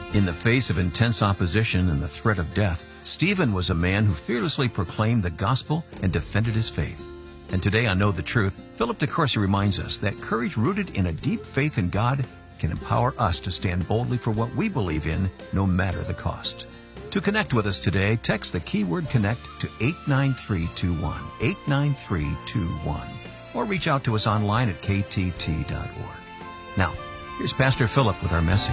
In the face of intense opposition and the threat of death, Stephen was a man who fearlessly proclaimed the gospel and defended his faith. And today on Know the Truth, Philip DeCourcy reminds us that courage rooted in a deep faith in God can empower us to stand boldly for what we believe in, no matter the cost. To connect with us today, text the keyword CONNECT to 89321, 89321, or reach out to us online at ktt.org. Now, here's Pastor Philip with our message.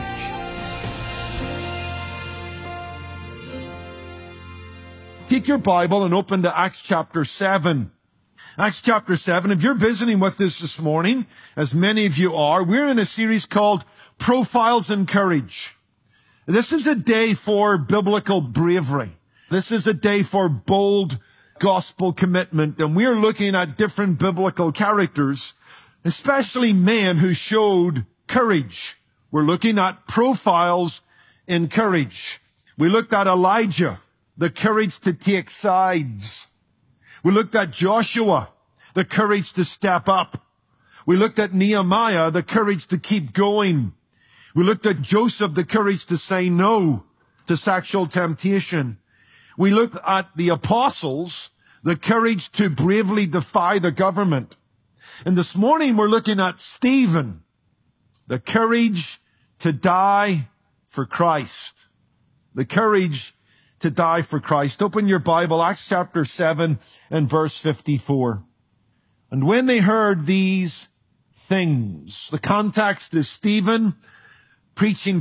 Take your Bible and open to Acts chapter 7. Acts chapter 7. If you're visiting with us this morning, as many of you are, we're in a series called Profiles in Courage. This is a day for biblical bravery. This is a day for bold gospel commitment. And we're looking at different biblical characters, especially men who showed courage. We're looking at profiles in courage. We looked at Elijah, the courage to take sides. We looked at Joshua, the courage to step up. We looked at Nehemiah, the courage to keep going. We looked at Joseph, the courage to say no to sexual temptation. We looked at the apostles, the courage to bravely defy the government. And this morning we're looking at Stephen, the courage to die for Christ. The courage to die for Christ. Open your Bible, Acts chapter 7 and verse 54. And when they heard these things, the context is Stephen preaching